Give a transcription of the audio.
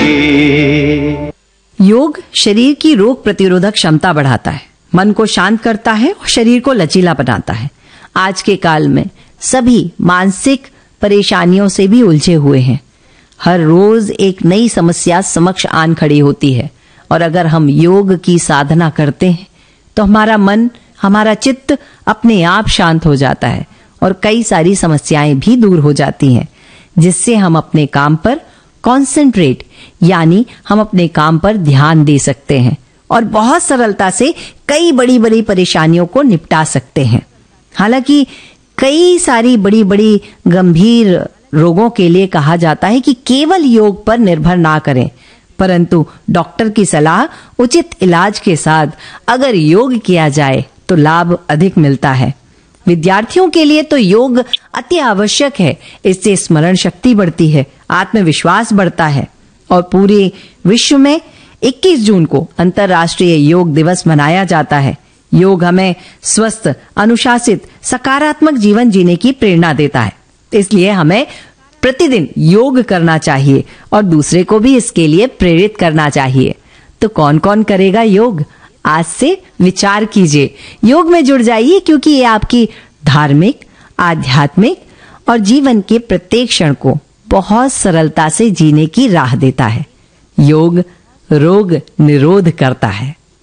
योग शरीर की रोग प्रतिरोधक क्षमता बढ़ाता है, मन को शांत करता है और शरीर को लचीला बनाता है। आज के काल में सभी मानसिक परेशानियों से भी उलझे हुए हैं। हर रोज एक नई समस्या समक्ष आन खड़ी होती है और अगर हम योग की साधना करते हैं तो हमारा मन, हमारा चित्त अपने आप शांत हो जाता है और कई सारी समस्याएं भी दूर हो जाती हैं, जिससे हम अपने काम पर कॉन्सेंट्रेट यानी हम अपने काम पर ध्यान दे सकते हैं और बहुत सरलता से कई बड़ी बड़ी परेशानियों को निपटा सकते हैं। हालांकि कई सारी बड़ी बड़ी गंभीर रोगों के लिए कहा जाता है कि केवल योग पर निर्भर ना करें, परंतु डॉक्टर की सलाह, उचित इलाज के साथ अगर योग किया जाए तो लाभ अधिक मिलता है। विद्यार्थियों के लिए तो योग अति आवश्यक है। इससे स्मरण शक्ति बढ़ती है, आत्मविश्वास बढ़ता है और पूरे विश्व में 21 जून को अंतर्राष्ट्रीय योग दिवस मनाया जाता है। योग हमें स्वस्थ, अनुशासित, सकारात्मक जीवन जीने की प्रेरणा देता है। इसलिए हमें प्रतिदिन योग करना चाहिए और दूसरे को भी इसके लिए प्रेरित करना चाहिए। तो कौन कौन करेगा योग? आज से विचार कीजिए, योग में जुड़ जाइए, क्योंकि ये आपकी धार्मिक, आध्यात्मिक और जीवन के प्रत्येक क्षण को बहुत सरलता से जीने की राह देता है। योग रोग निरोध करता है।